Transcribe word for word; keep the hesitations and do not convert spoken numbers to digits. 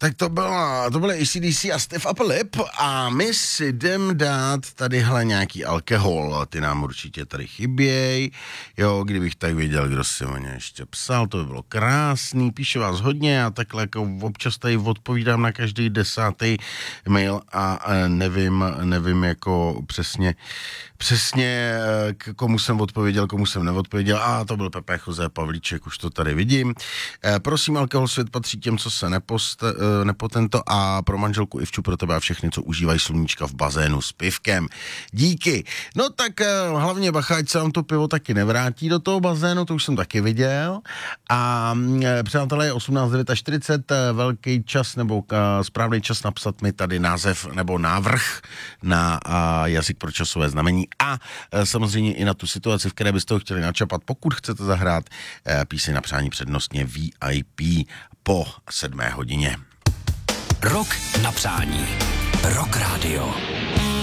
Tak to byla, to byly A C D C a Stiff Upper Lip a my si jdem dát tadyhle nějaký alkohol, ty nám určitě tady chyběj, jo, kdybych tak věděl, kdo si o ně ještě psal, to by bylo krásný, píše vás hodně, já takhle jako občas tady odpovídám na každý desátý mail a nevím, nevím jako přesně, přesně k komu jsem odpověděl, komu jsem neodpověděl, a to byl Pepe Jose Pavlíček, už to tady vidím. E, prosím, alkohol svět patří těm, co se nepost, e, nepotento a pro manželku Ivču, pro tebe a všechny, co užívají sluníčka v bazénu s pivkem. Díky. No tak e, hlavně bacha, ať se vám to pivo taky nevrátí do toho bazénu, to už jsem taky viděl. A e, přátelé, je osmnáct čtyřicet devět, e, velký čas nebo e, správný čas napsat mi tady název nebo návrh na e, jazyk pro časové znamení a e, samozřejmě i na tu situaci, v které byste ho chtěli načapat, pokud chcete zahrát e, píseň na přání přednostně V I P po sedmé hodině. Rok na přání. Rock Radio.